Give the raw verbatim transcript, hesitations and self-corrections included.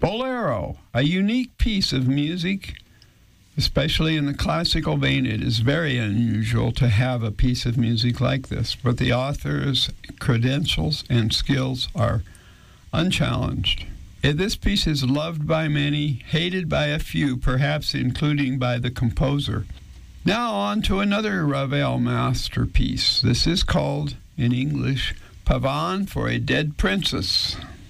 Bolero, a unique piece of music, especially in the classical vein. It is very unusual to have a piece of music like this, but the author's credentials and skills are unchallenged. This piece is loved by many, hated by a few, perhaps including by the composer. Now on to another Ravel masterpiece. This is called, in English, Pavane for a Dead Princess.